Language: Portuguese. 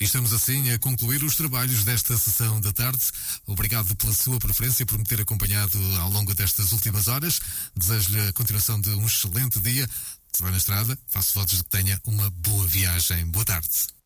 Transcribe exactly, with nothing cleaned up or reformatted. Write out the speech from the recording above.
E estamos assim a concluir os trabalhos desta sessão da tarde. Obrigado pela sua preferência, por me ter acompanhado ao longo destas últimas horas. Desejo-lhe a continuação de um excelente dia. Se vai na estrada, faço votos de que tenha uma boa viagem. Boa tarde.